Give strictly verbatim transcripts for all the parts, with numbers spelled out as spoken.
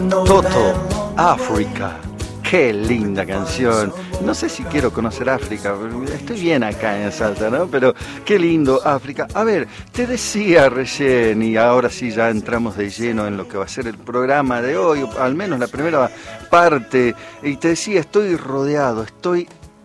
Toto, África. Qué linda canción. No sé si quiero conocer África, estoy bien acá en Salta, ¿no? Pero qué lindo África. A ver, te decía recién, y ahora sí ya entramos de lleno en lo que va a ser el programa de hoy, al menos la primera parte, y te decía, estoy rodeado, estoy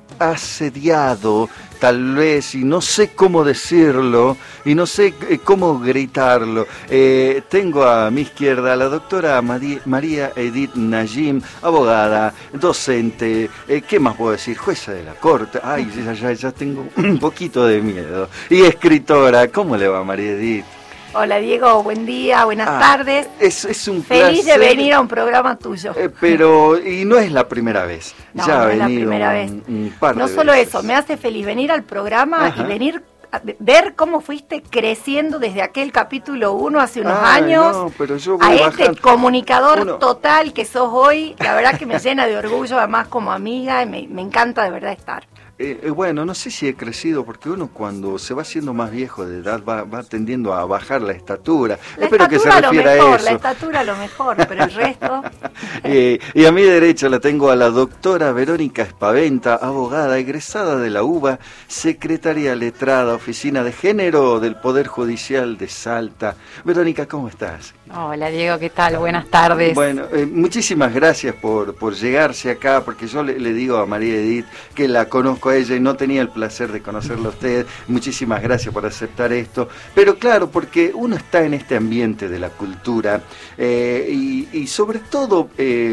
asediado, tal vez, y no sé cómo decirlo, y no sé eh, cómo gritarlo. Eh, tengo a mi izquierda a la doctora Mari- María Edith Najim, abogada, docente, eh, ¿qué más puedo decir? Jueza de la corte, ay, ya, ya, ya tengo un poquito de miedo, y escritora. ¿Cómo le va, María Edith? Hola Diego, buen día, buenas ah, tardes. Es, es un Feliz placer, de venir a un programa tuyo. Eh, pero, y no es la primera vez, No, ya no ha es la venido primera un, vez. un par No de solo veces. eso, me hace feliz venir al programa. Ajá. Y venir a ver cómo fuiste creciendo desde aquel capítulo uno hace unos Ay, años no, pero yo voy a este bajando. comunicador Uno- total que sos hoy. La verdad que me llena de orgullo, además como amiga, y me, me encanta de verdad estar. Eh, eh, bueno, no sé si he crecido, porque uno cuando se va haciendo más viejo de edad va, va tendiendo a bajar la estatura. La Espero que se estatura lo refiera mejor, a eso. la estatura lo mejor, pero el resto... Eh, y a mi derecha la tengo a la doctora Verónica Espaventa, abogada egresada de la UBA, secretaria letrada, Oficina de Género del Poder Judicial de Salta. Verónica, ¿cómo estás? Hola Diego, ¿qué tal? Buenas tardes. Bueno, eh, muchísimas gracias por, por llegarse acá, porque yo le, le digo a María Edith que la conozco a ella y no tenía el placer de conocerla a usted. Muchísimas gracias por aceptar esto. Pero claro, porque uno está en este ambiente de la cultura eh, y, y sobre todo... Eh,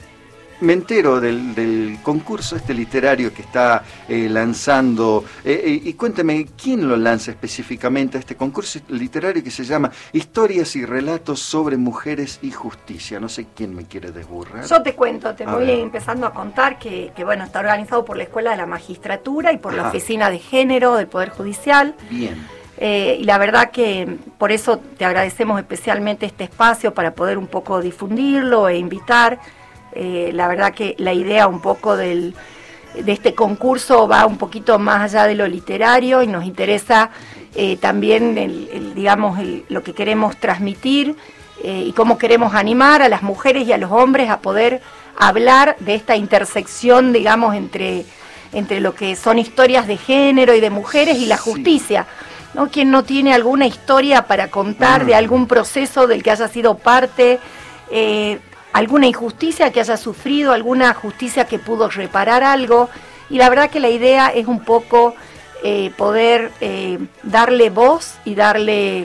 me entero del, del concurso este literario que está eh, lanzando, eh, eh, y cuénteme, ¿quién lo lanza específicamente a este concurso literario que se llama Historias y Relatos sobre Mujeres y Justicia? No sé quién me quiere desburrar. Yo te cuento, te A voy ver. empezando a contar que, que bueno, está organizado por la Escuela de la Magistratura y por la Ajá. Oficina de Género del Poder Judicial. Bien. Eh, y la verdad que por eso te agradecemos especialmente este espacio para poder un poco difundirlo e invitar. Eh, la verdad que la idea un poco del, de este concurso va un poquito más allá de lo literario y nos interesa eh, también el, el, digamos, el, lo que queremos transmitir eh, y cómo queremos animar a las mujeres y a los hombres a poder hablar de esta intersección, digamos, entre, entre lo que son historias de género y de mujeres y la justicia. ¿No? Quien no tiene alguna historia para contar Mm. de algún proceso del que haya sido parte, eh, alguna injusticia que haya sufrido, alguna justicia que pudo reparar algo, y la verdad que la idea es un poco eh, poder eh, darle voz y darle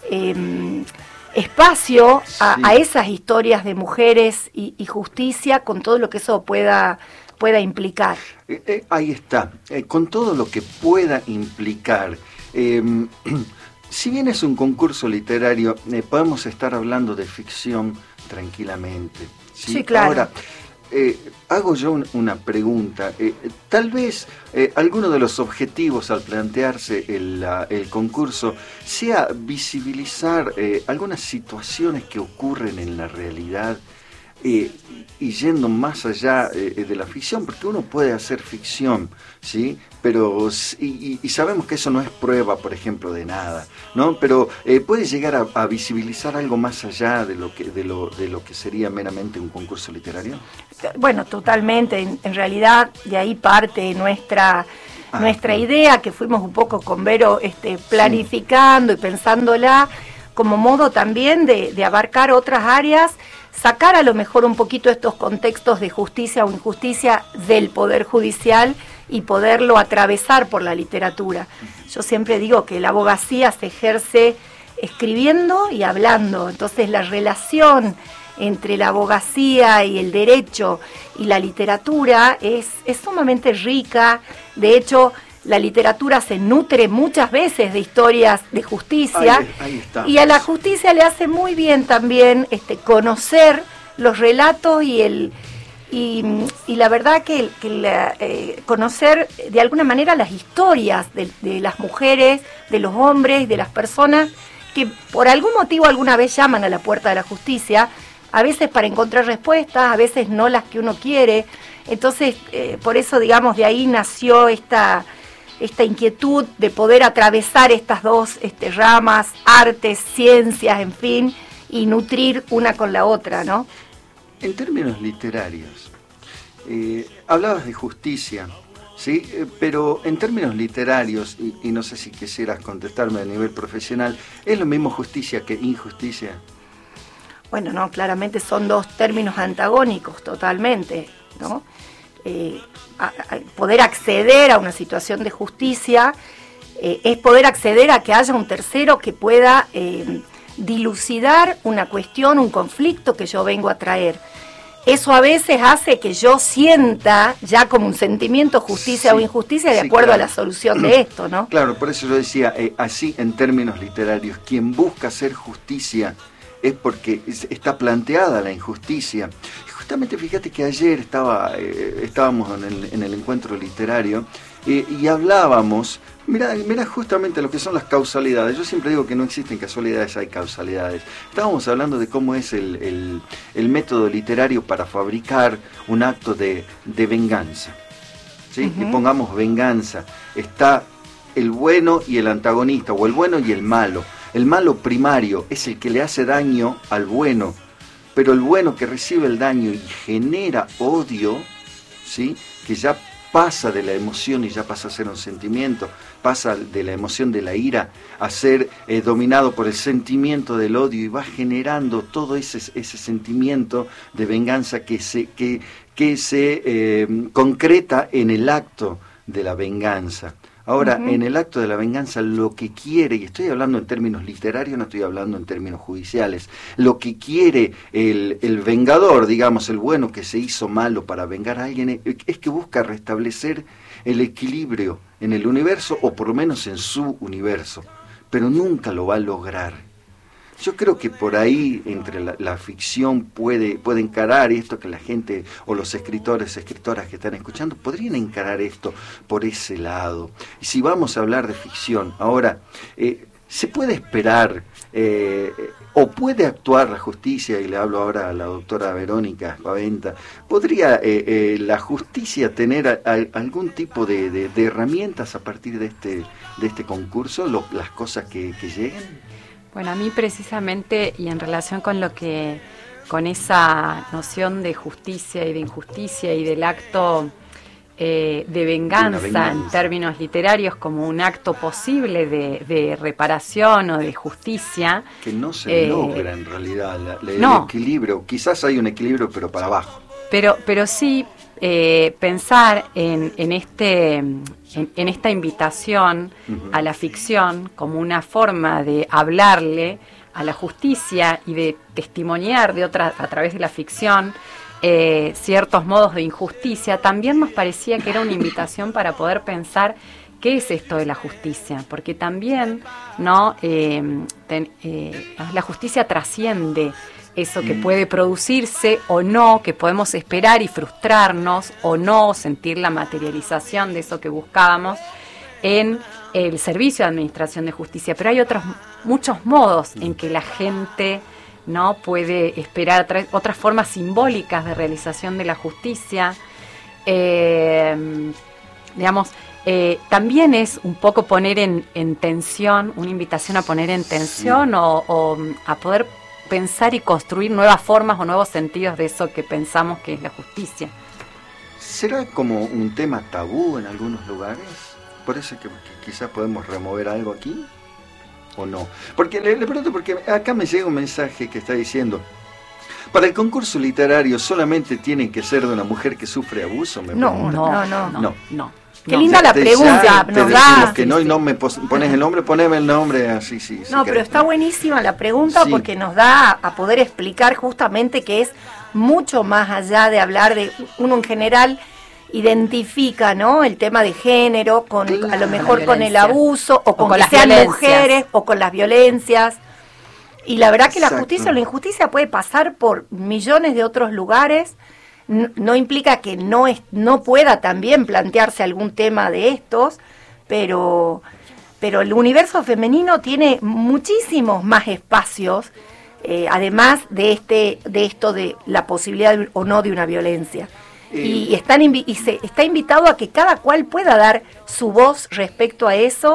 eh, espacio a, Sí. a esas historias de mujeres y, y justicia con todo lo que eso pueda, pueda implicar. Eh, eh, ahí está, eh, con todo lo que pueda implicar. Eh, si bien es un concurso literario, eh, podemos estar hablando de ficción tranquilamente. Sí, Sí, claro. Ahora, eh, hago yo un- una pregunta. Eh, tal vez eh, alguno de los objetivos al plantearse el, la- el concurso sea visibilizar eh, algunas situaciones que ocurren en la realidad. Eh, y yendo más allá eh, de la ficción, porque uno puede hacer ficción, ¿sí? Pero, s- y, y- y sabemos que eso no es prueba, por ejemplo, de nada, ¿no? Pero eh, puede llegar a, a visibilizar algo más allá de lo que de lo de lo que sería meramente un concurso literario. Bueno, totalmente. En, en realidad de ahí parte nuestra Ah, nuestra claro. idea, que fuimos un poco con Vero este, planificando y pensándola como modo también de, de abarcar otras áreas, sacar a lo mejor un poquito estos contextos de justicia o injusticia del Poder Judicial y poderlo atravesar por la literatura. Yo siempre digo que la abogacía se ejerce escribiendo y hablando, entonces la relación entre la abogacía y el derecho y la literatura es, es sumamente rica. De hecho, la literatura se nutre muchas veces de historias de justicia, Ahí- ahí estamos. y a la justicia le hace muy bien también este, conocer los relatos y el y, y la verdad que, que la, eh, conocer de alguna manera las historias de, de las mujeres, de los hombres, de las personas que por algún motivo alguna vez llaman a la puerta de la justicia, a veces para encontrar respuestas, a veces no las que uno quiere. Entonces, eh, por eso, digamos, de ahí nació esta, esta inquietud de poder atravesar estas dos este, ramas, artes, ciencias, en fin, y nutrir una con la otra, ¿no? En términos literarios, eh, hablabas de justicia, ¿sí? Eh, pero en términos literarios, y, y no sé si quisieras contestarme a nivel profesional, ¿es lo mismo justicia que injusticia? Bueno, no, claramente son dos términos antagónicos totalmente, ¿no? Eh, a, a poder acceder a una situación de justicia eh, es poder acceder a que haya un tercero que pueda eh, dilucidar una cuestión, un conflicto que yo vengo a traer. Eso a veces hace que yo sienta ya como un sentimiento justicia sí, o injusticia de sí, acuerdo claro. a la solución de esto, ¿no? Claro, por eso yo decía, eh, así en términos literarios, quien busca hacer justicia es porque está planteada la injusticia. Y justamente fíjate que ayer estaba, eh, estábamos en el, en el encuentro literario eh, y hablábamos, mira, mira justamente lo que son las causalidades. Yo siempre digo que no existen casualidades, hay causalidades. Estábamos hablando de cómo es el, el, el método literario para fabricar un acto de, de venganza, ¿sí? Uh-huh. Y pongamos venganza. Está el bueno y el antagonista, o el bueno y el malo. El malo primario es el que le hace daño al bueno, pero el bueno que recibe el daño y genera odio, ¿sí? Que ya pasa de la emoción y ya pasa a ser un sentimiento, pasa de la emoción de la ira a ser eh, dominado por el sentimiento del odio y va generando todo ese, ese sentimiento de venganza que se, que, que se eh, concreta en el acto de la venganza. Ahora, uh-huh. en el acto de la venganza, lo que quiere, y estoy hablando en términos literarios, no estoy hablando en términos judiciales, lo que quiere el, el vengador, digamos, el bueno que se hizo malo para vengar a alguien, es, es que busca restablecer el equilibrio en el universo, o por lo menos en su universo, pero nunca lo va a lograr. Yo creo que por ahí, entre la, la ficción, puede, puede encarar esto que la gente, o los escritores, escritoras que están escuchando, podrían encarar esto por ese lado. Y si vamos a hablar de ficción, ahora, eh, ¿se puede esperar, eh, o puede actuar la justicia, y le hablo ahora a la doctora Verónica Spaventa, ¿podría eh, eh, la justicia tener a, a, algún tipo de, de, de herramientas a partir de este, de este concurso, lo, las cosas que, que lleguen? Bueno, a mí precisamente, y en relación con lo que, con esa noción de justicia y de injusticia y del acto eh, de venganza, venganza en términos literarios como un acto posible de, de reparación o de justicia. Que no se eh, logra en realidad la, la, el no. equilibrio, quizás hay un equilibrio pero para abajo. Pero, pero sí eh, pensar en, en este... En, en esta invitación uh-huh. a la ficción como una forma de hablarle a la justicia y de testimoniar de otra, a través de la ficción eh, ciertos modos de injusticia, también nos parecía que era una invitación para poder pensar qué es esto de la justicia, porque también no eh, ten, eh, la justicia trasciende eso que puede producirse o no, que podemos esperar y frustrarnos o no, sentir la materialización de eso que buscábamos en el servicio de administración de justicia. Pero hay otros muchos modos en que la gente no puede esperar otras formas simbólicas de realización de la justicia. Eh, digamos, eh, también es un poco poner en, en tensión, una invitación a poner en tensión sí. o, o a poder pensar y construir nuevas formas o nuevos sentidos de eso que pensamos que es la justicia. ¿Será como un tema tabú en algunos lugares? ¿Por eso que, que quizás podemos remover algo aquí? ¿O no? Porque le, le pregunto, porque acá me llega un mensaje que está diciendo: para el concurso literario solamente tiene que ser de una mujer que sufre abuso. ¿Me no, no, no, no, no, no, no. Qué no, linda la pregunta, te nos da. Que no, y no me pones el nombre, poneme el nombre, así, sí. No, pero está buenísima la pregunta sí. porque nos da a poder explicar justamente que es mucho más allá de hablar de uno en general identifica, ¿no? El tema de género con claro, a lo mejor con el abuso o con, o con que las sean violencias. Mujeres o con las violencias. Y la verdad que Exacto. la justicia o la injusticia puede pasar por millones de otros lugares. No, no implica que no, es, no pueda también plantearse algún tema de estos, pero, pero el universo femenino tiene muchísimos más espacios, eh, además de este de esto de la posibilidad de, o no de una violencia. Eh. Y, y, están invi- y se está invitado a que cada cual pueda dar su voz respecto a eso,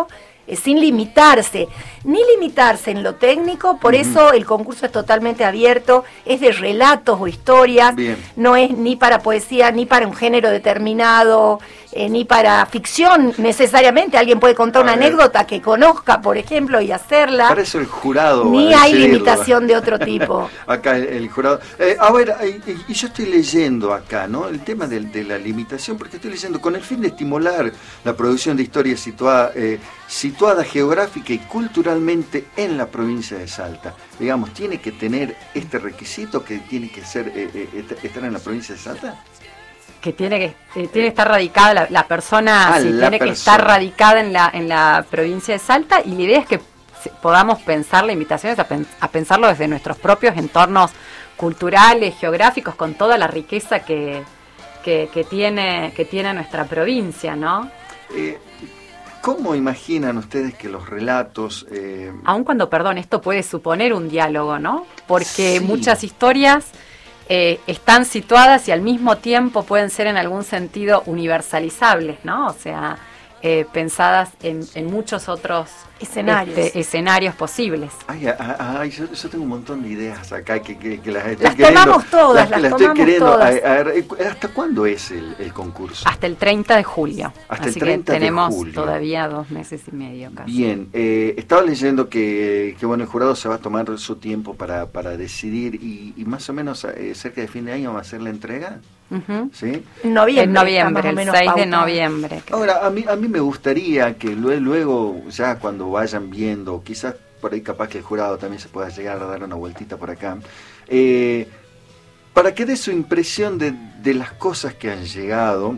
eh, sin limitarse, ni limitarse en lo técnico, por uh-huh. eso el concurso es totalmente abierto, es de relatos o historias, Bien. no es ni para poesía, ni para un género determinado, eh, ni para ficción necesariamente. Alguien puede contar A una ver. anécdota que conozca, por ejemplo, y hacerla. Para eso el jurado. Ni va a hay decidirlo. limitación de otro tipo. Acá el, el jurado. Eh, a ver, eh, y yo estoy leyendo acá, ¿no? El tema de, de la limitación, porque estoy leyendo, con el fin de estimular la producción de historias situada, eh, situada geográfica y culturalmente en la provincia de Salta. Digamos, ¿tiene que tener este requisito que tiene que ser eh, eh, estar en la provincia de Salta? Que tiene que, eh, tiene que estar radicada la, la persona, Ah, sí, la tiene persona. que estar radicada en la, en la provincia de Salta, y la idea es que podamos pensar las invitaciones a, pen, a pensarlo desde nuestros propios entornos culturales, geográficos, con toda la riqueza que, que, que tiene que tiene nuestra provincia, ¿no? Eh, ¿Cómo imaginan ustedes que los relatos... Eh... Aun cuando, perdón, esto puede suponer un diálogo, ¿no? Porque Sí. muchas historias eh, están situadas y al mismo tiempo pueden ser en algún sentido universalizables, ¿no? O sea, eh, pensadas en, en muchos otros Escenarios. este, escenarios posibles. Ay, ay, ay yo, yo tengo un montón de ideas acá que, que, que las estoy Las queriendo... tomamos todas, las las tomamos estoy queriendo. todas. A, a ver, ¿hasta cuándo es el, el concurso? Hasta el treinta de julio. Hasta el Así treinta que de tenemos julio. todavía dos meses y medio casi. Bien, eh, estaba leyendo que, que bueno, el jurado se va a tomar su tiempo para, para decidir y, y más o menos eh, cerca de fin de año va a ser la entrega. Uh-huh. ¿Sí? En noviembre. En noviembre, el está más o menos seis de pautado. noviembre. creo. Ahora, a mí, a mí me gustaría que luego, luego, ya cuando vayan viendo, quizás por ahí capaz que el jurado también se pueda llegar a dar una vueltita por acá, eh, para que dé su impresión de, de las cosas que han llegado,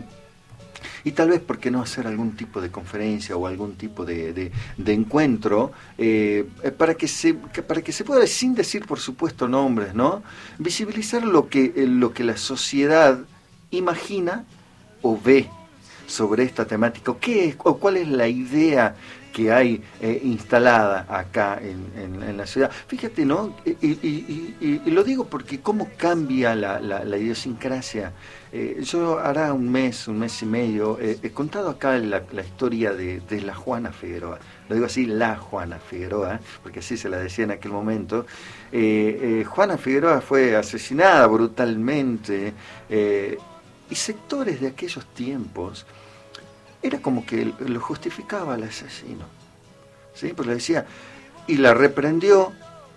y tal vez, ¿por qué no hacer algún tipo de conferencia o algún tipo de, de, de encuentro eh, para que se que, para que se pueda, sin decir por supuesto nombres, ¿no?, visibilizar lo que, eh, lo que la sociedad imagina o ve sobre esta temática? ¿Qué es, o cuál es la idea que hay eh, instalada acá en, en, en la ciudad? Fíjate, ¿no? Y, y, y, y lo digo porque cómo cambia la, la, la idiosincrasia. Eh, yo hará un mes, un mes y medio, eh, he contado acá la, la historia de, de la Juana Figueroa. Lo digo así, la Juana Figueroa, porque así se la decía en aquel momento. Eh, eh, Juana Figueroa fue asesinada brutalmente, eh, y sectores de aquellos tiempos era como que lo justificaba al asesino, ¿sí? Pues le decía, y la reprendió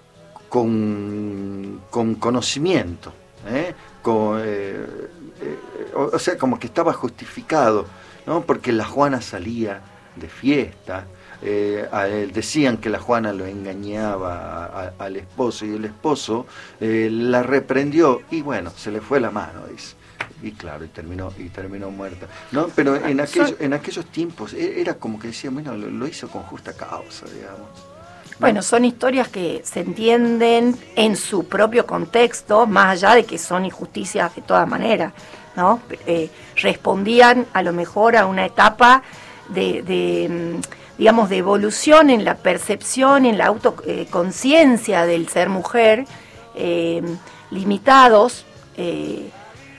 con, con conocimiento, ¿eh? Con, eh, eh, o, o sea, como que estaba justificado, ¿no? Porque la Juana salía de fiesta, eh, a él decían que la Juana lo engañaba a, a, al esposo, y el esposo eh, la reprendió, y bueno, se le fue la mano, dice. Y claro, y terminó y terminó muerta, ¿no? Pero en aquellos en aquellos tiempos era como que decía, bueno, lo, lo hizo con justa causa, digamos. ¿No? Bueno, son historias que se entienden en su propio contexto, más allá de que son injusticias de todas maneras, ¿no? Eh, respondían a lo mejor a una etapa de, de digamos, de evolución en la percepción, en la autoconciencia del ser mujer, eh, limitados, eh,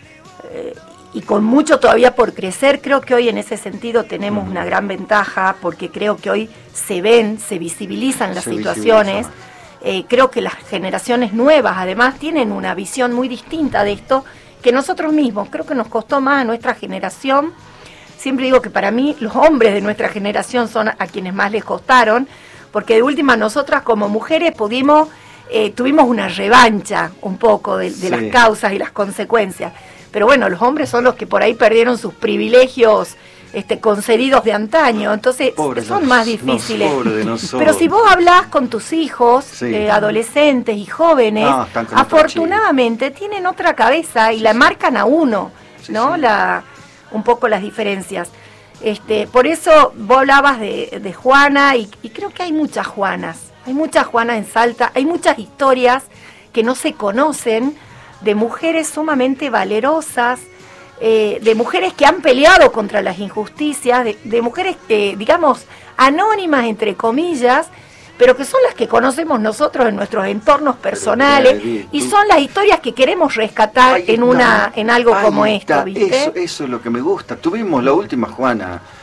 Eh, y con mucho todavía por crecer. Creo que hoy en ese sentido tenemos una gran ventaja, porque creo que hoy se ven, se visibilizan las se situaciones. visibiliza. Eh, creo que las generaciones nuevas además tienen una visión muy distinta de esto que nosotros mismos. Creo que nos costó más a nuestra generación. Siempre digo que para mí los hombres de nuestra generación son a quienes más les costaron, porque de última nosotras como mujeres pudimos, eh, tuvimos una revancha un poco de, de Sí. las causas y las consecuencias. Pero bueno, los hombres son los que por ahí perdieron sus privilegios este, concedidos de antaño, entonces Pobre son nos- más difíciles. nos- pobre de nosotros. Pero si vos hablás con tus hijos, Sí. eh, adolescentes y jóvenes, No, están con otro afortunadamente tienen otra cabeza y Sí, la sí. marcan a uno, Sí, ¿no? sí. La, un poco las diferencias. Este, por eso vos hablabas de, de Juana, y, y creo que hay muchas Juanas, hay muchas Juanas en Salta, hay muchas historias que no se conocen, de mujeres sumamente valerosas, eh, de mujeres que han peleado contra las injusticias, de, de mujeres, eh, digamos, anónimas, entre comillas, pero que son las que conocemos nosotros en nuestros entornos personales, Pero, Edith, y tú- son las historias que queremos rescatar Ahí en está, una en algo ahí como está, esto, ¿viste? Eso, eso es lo que me gusta. Tuvimos la última Juana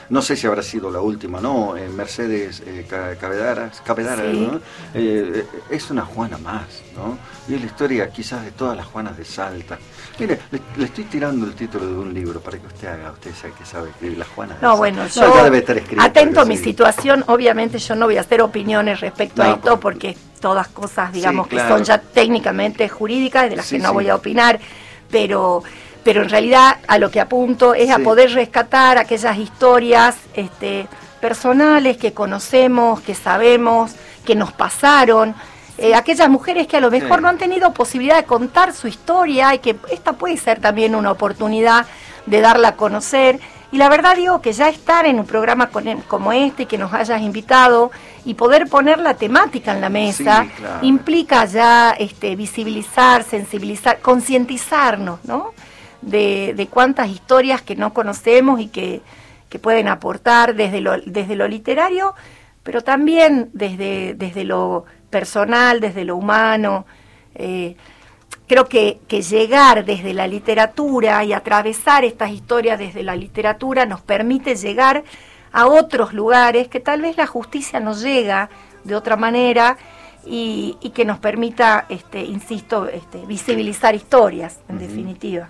no sé si habrá sido la última, ¿no? Eh, Mercedes eh, Cabedaras, Cabedaras, sí. ¿no? Eh, es una Juana más, ¿no? Y es la historia quizás de todas las Juanas de Salta. Mire, le, le estoy tirando el título de un libro para que usted haga, usted sabe que sabe escribir las Juanas de No, Salta. bueno, No, yo, ya debe estar escrito, atento a mi sí. situación, obviamente yo no voy a hacer opiniones respecto No, a esto, por- porque todas cosas, digamos, Sí, claro. que son ya técnicamente jurídicas, de las Sí, que no sí. voy a opinar, pero... pero en realidad a lo que apunto es a Sí. poder rescatar aquellas historias este, personales que conocemos, que sabemos, que nos pasaron, eh, aquellas mujeres que a lo mejor Sí. no han tenido posibilidad de contar su historia y que esta puede ser también una oportunidad de darla a conocer. Y la verdad digo que ya estar en un programa con- como este, que nos hayas invitado y poder poner la temática en la mesa, Sí, claro. implica ya este, visibilizar, sensibilizar, concientizarnos, ¿no? De, de cuántas historias que no conocemos y que, que pueden aportar desde lo, desde lo literario, pero también desde, desde lo personal, desde lo humano. Eh, creo que, que llegar desde la literatura y atravesar estas historias desde la literatura nos permite llegar a otros lugares que tal vez la justicia no llega de otra manera y, y que nos permita, este, insisto, este, visibilizar historias, en Ujú. definitiva.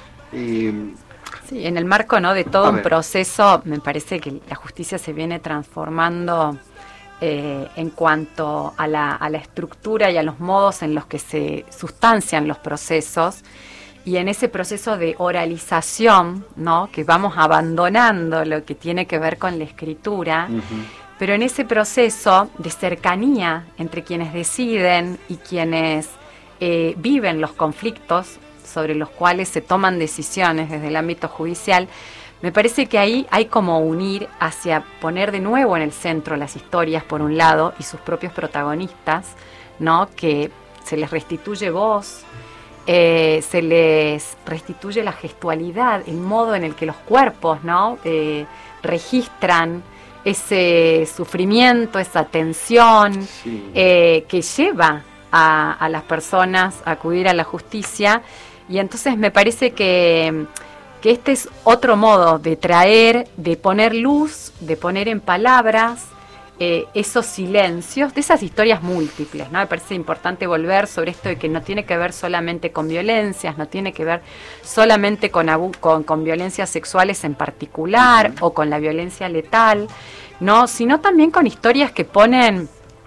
Y, Sí, en el marco, ¿no?, de todo A un ver. proceso, me parece que la justicia se viene transformando eh, en cuanto a la, a la estructura y a los modos en los que se sustancian los procesos, y en ese proceso de oralización, ¿no?, que vamos abandonando lo que tiene que ver con la escritura, ujú. pero en ese proceso de cercanía entre quienes deciden y quienes eh, viven los conflictos sobre los cuales se toman decisiones desde el ámbito judicial, me parece que ahí hay como unir hacia poner de nuevo en el centro las historias, por un lado, y sus propios protagonistas, ¿no?, que se les restituye voz, eh, se les restituye la gestualidad, el modo en el que los cuerpos, ¿no?, eh, registran ese sufrimiento, esa tensión, Sí. eh, que lleva a, a las personas a acudir a la justicia. Y entonces me parece que, que este es otro modo de traer, de poner luz, de poner en palabras eh, esos silencios, de esas historias múltiples, ¿no? Me parece importante volver sobre esto de que no tiene que ver solamente con violencias, no tiene que ver solamente con, abu- con, con violencias sexuales en particular, Uh-huh. o con la violencia letal, ¿no?, sino también con historias que ponen...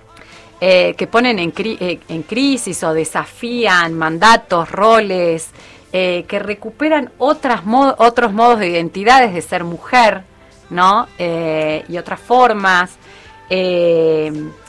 Eh, que ponen en, cri- eh, en crisis o desafían mandatos, roles, eh, que recuperan otras mod- otros modos de identidades de ser mujer, ¿no? Eh, y otras formas. Eh,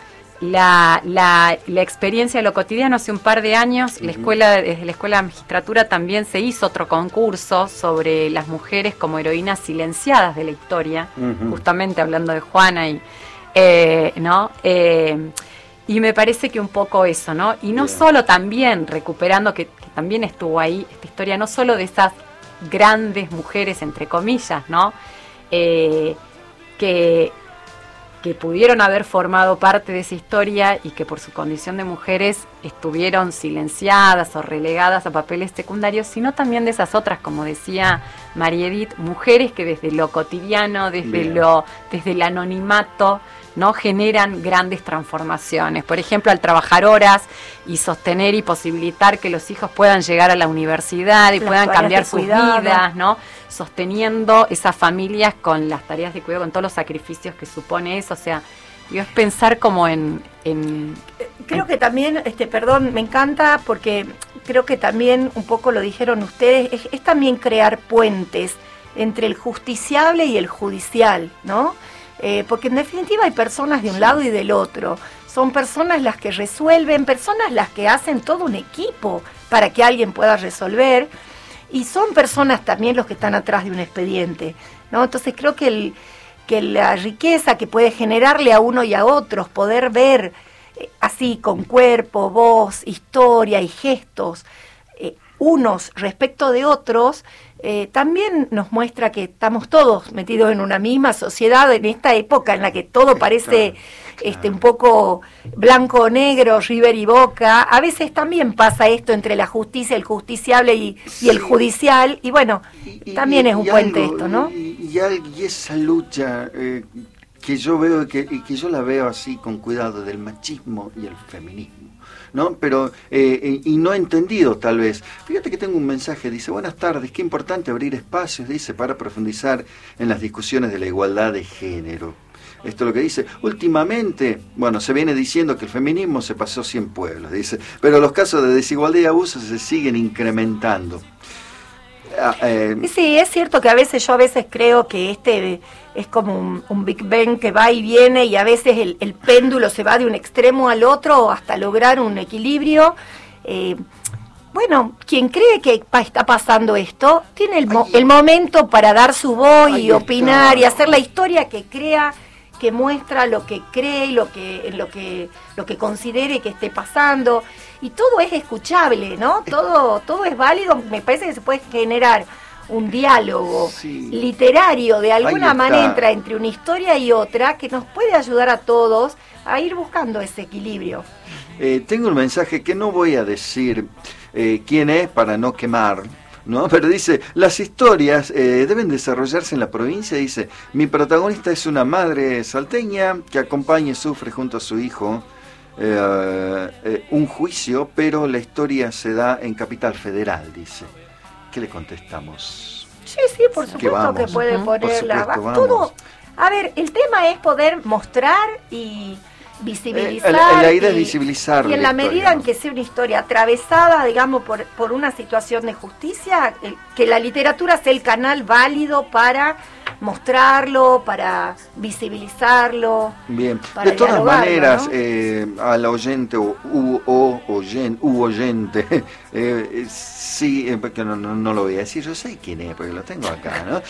la, la, la experiencia de lo cotidiano, hace un par de años, la Ujú. escuela, desde la Escuela de Magistratura también se hizo otro concurso sobre las mujeres como heroínas silenciadas de la historia, Ujú. justamente hablando de Juana y, eh, ¿no? Eh, Y me parece que un poco eso, ¿no? Y no Bien. solo también recuperando, que, que también estuvo ahí esta historia, no solo de esas grandes mujeres, entre comillas, ¿no? Eh, que, que pudieron haber formado parte de esa historia y que por su condición de mujeres estuvieron silenciadas o relegadas a papeles secundarios, sino también de esas otras, como decía María Edith, mujeres que desde lo cotidiano, desde Bien. lo, desde el anonimato, ¿no?, generan grandes transformaciones. Por ejemplo, al trabajar horas y sostener y posibilitar que los hijos puedan llegar a la universidad y Las puedan tareas cambiar de sus cuidado. vidas, ¿no?, sosteniendo esas familias con las tareas de cuidado, con todos los sacrificios que supone eso. O sea, digo, es pensar como en... en Creo que también, este, perdón, me encanta porque creo que también, un poco lo dijeron ustedes, es, es también crear puentes entre el justiciable y el judicial, ¿no? Eh, porque en definitiva hay personas de un lado y del otro. Son personas las que resuelven, personas las que hacen todo un equipo para que alguien pueda resolver, y son personas también los que están atrás de un expediente, ¿no? Entonces creo que, el, que la riqueza que puede generarle a uno y a otros, poder ver eh, así con cuerpo, voz, historia y gestos, eh, unos respecto de otros, eh, también nos muestra que estamos todos metidos en una misma sociedad en esta época en la que todo parece este, un poco blanco o negro, River y Boca. A veces también pasa esto entre la justicia, el justiciable y, y el judicial, y bueno, y, también y, es un puente algo, esto, ¿no? Y, y, y esa lucha eh, que yo veo y que, y que yo la veo así con cuidado del machismo y el feminismo, ¿no? Pero, eh, y no he entendido tal vez. Fíjate que tengo un mensaje, dice, buenas tardes, qué importante abrir espacios, dice, para profundizar en las discusiones de la igualdad de género. Esto es lo que dice. Últimamente, bueno, se viene diciendo que el feminismo se pasó cien pueblos, dice, pero los casos de desigualdad y abuso se siguen incrementando. Ah, eh, sí, es cierto que a veces yo a veces creo que este es como un, un Big Bang que va y viene y a veces el, el péndulo se va de un extremo al otro hasta lograr un equilibrio. Eh, bueno, quien cree que está pasando esto, tiene el, mo el momento para dar su voz y opinar y hacer la historia que crea, que muestra lo que cree y lo que, lo que, lo que considere que esté pasando. Y todo es escuchable, ¿no? Todo, todo es válido. Me parece que se puede generar un diálogo sí. literario de alguna manera entre una historia y otra que nos puede ayudar a todos a ir buscando ese equilibrio. Eh, tengo un mensaje que no voy a decir eh, quién es para no quemar, ¿no? Pero dice, las historias eh, deben desarrollarse en la provincia. Dice, mi protagonista es una madre salteña que acompaña y sufre junto a su hijo eh, eh, un juicio, pero la historia se da en Capital Federal, dice. ¿Qué le contestamos? Sí, sí, por supuesto que, vamos, que puede uh-huh. ponerla. Por todo. A ver, el tema es poder mostrar y visibilizar. Eh, la, la idea y, es visibilizar. Y en la, la medida historia, ¿no? en que sea una historia atravesada, digamos, por, por una situación de justicia, el, que la literatura sea el canal válido para mostrarlo, para visibilizarlo. Bien, de todas maneras, ¿no? eh, al oyente o u, o, oyen, u oyente, eh, sí, eh, porque no, no, no lo voy a decir, yo sé quién es, porque lo tengo acá, ¿no?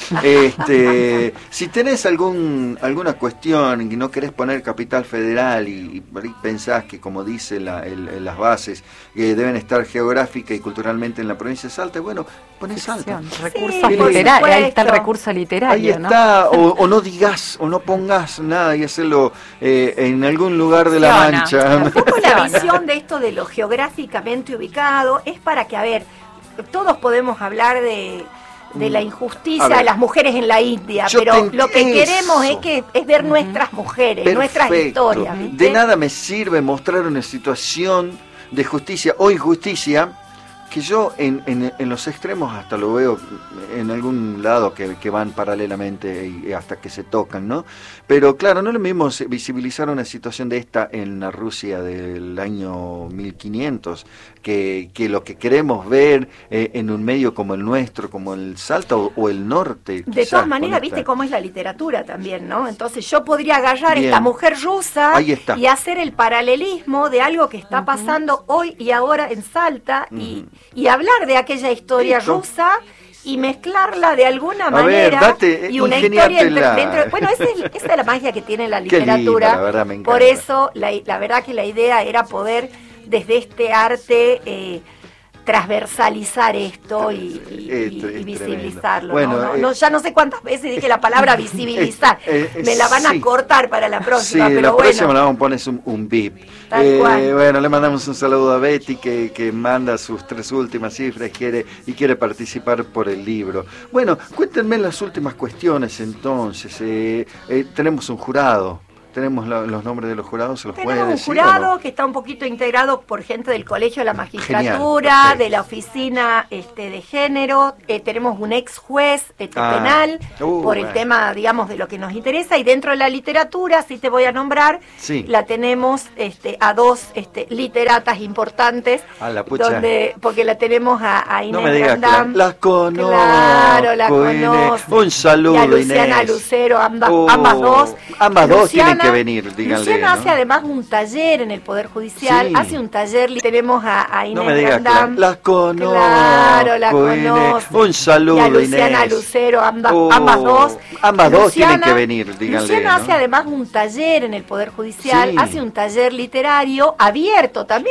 Este, si tenés algún alguna cuestión que no querés poner Capital Federal y, y pensás que, como dice la, el, las bases, que deben estar geográfica y culturalmente en la provincia de Salta, bueno, poné Salta. Recursos sí, literarios, ahí está el recurso literario. Ahí está, ¿no? o, o no digas, o no pongas nada y hacerlo eh, en algún lugar de la Mancha. Un poco la visión de esto de lo geográficamente ubicado es para que, a ver, todos podemos hablar de, de la injusticia de las mujeres en la India, pero lo que queremos es que es ver uh-huh. nuestras mujeres, Perfecto. nuestras historias. ¿viste? De nada me sirve mostrar una situación de justicia o injusticia que yo en, en, en los extremos hasta lo veo en algún lado que, que van paralelamente y hasta que se tocan, ¿no? Pero claro, no es lo mismo visibilizar una situación de esta en la Rusia del año mil quinientos que, que lo que queremos ver eh, en un medio como el nuestro, como el Salta o, o el norte. De todas maneras, viste cómo es la literatura también, ¿no? Entonces yo podría agarrar Bien. esta mujer rusa y hacer el paralelismo de algo que está uh-huh. pasando hoy y ahora en Salta uh-huh. y y hablar de aquella historia Esto. rusa y mezclarla de alguna a manera ver, date, y una historia entre, dentro, bueno, esa es, esa es la magia que tiene la literatura. Linda, la verdad, me encanta. Por eso la, la verdad que la idea era poder desde este arte eh, transversalizar esto y, y, esto y visibilizarlo. Bueno, ¿no? No, eh, no, ya no sé cuántas veces dije la palabra visibilizar. Eh, eh, Me la van sí. a cortar para la próxima. Sí, pero la bueno. próxima la vamos a poner un, un bip. Eh, bueno, le mandamos un saludo a Betty que, que manda sus tres últimas cifras quiere, y quiere participar por el libro. Bueno, cuéntenme las últimas cuestiones entonces. Eh, eh, tenemos un jurado. Tenemos la, los nombres de los jurados, ¿se los puede decir? Tenemos un jurado no? que está un poquito integrado por gente del Colegio de la Magistratura, Genial, de la Oficina este, de Género, eh, tenemos un ex juez este, ah, penal, uh, por el bueno. tema, digamos, de lo que nos interesa, y dentro de la literatura, si te voy a nombrar, sí. la tenemos este, a dos este, literatas importantes, a la pucha. donde porque la tenemos a, a Inés no me digas Grandam. La, las conozco. Claro, la conozco. Un saludo, y a Luciana Inés. Lucero, ambas, oh, ambas dos. Ambas Luciana, dos tienen que venir, díganle. Luciana ¿no? hace además un taller en el Poder Judicial, sí. hace un taller, tenemos a, a Inés no me digas Grandam. La, las conozco. Claro, la conozco. Un saludo, y a Luciana Inés. Lucero, ambas, oh, ambas dos. Ambas Luciana, dos tienen que venir, díganle. Luciana ¿no? hace además un taller en el Poder Judicial, sí. hace un taller literario abierto también.